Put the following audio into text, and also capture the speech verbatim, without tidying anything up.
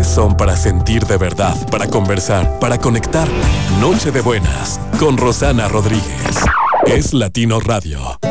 son para sentir de verdad, para conversar, para conectar. Noche de Buenas, con Rosana Rodríguez. Es Latino Radio.